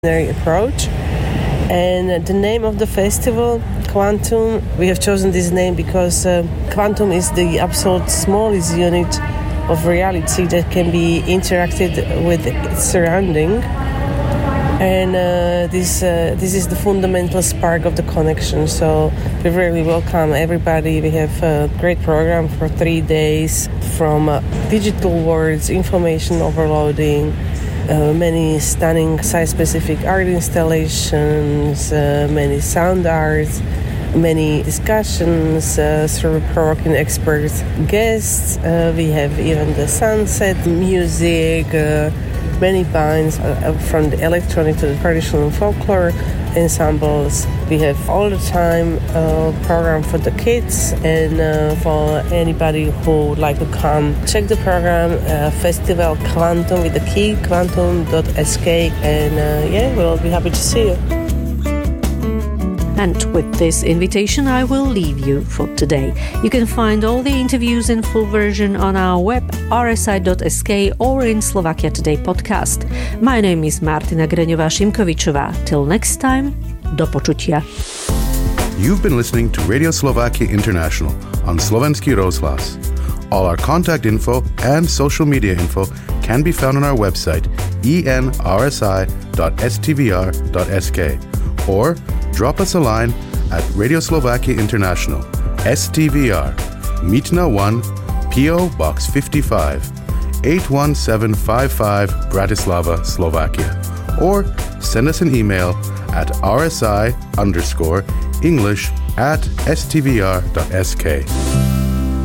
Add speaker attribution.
Speaker 1: approach. And the name of the festival, Quantum, we have chosen this name because Quantum is the absolute smallest unit of reality that can be interacted with its surrounding. And this is the fundamental spark of the connection. So we really welcome everybody. We have a great program for 3 days, from digital worlds, information overloading, many stunning site-specific art installations, many sound arts, many discussions through provoking expert guests. We have even the sunset music, many bands from the electronic to the traditional folklore ensembles. We have all the time a program for the kids and for anybody who would like to come. Check the program, Festival Quantum with the key, quantum.sk, and we'll be happy to see you.
Speaker 2: And with this invitation, I will leave you for today. You can find all the interviews in full version on our web, rsi.sk, or in Slovakia Today podcast. My name is Martina Greňová-Šimkovičová. Till next time, do počutia.
Speaker 3: You've been listening to Radio Slovakia International on Slovenský rozhlas. All our contact info and social media info can be found on our website, enrsi.stvr.sk, or drop us a line at Radio Slovakia International, STVR, Mítna 1, PO Box 55, 81755, Bratislava, Slovakia. Or send us an email at rsi_English@stvr.sk.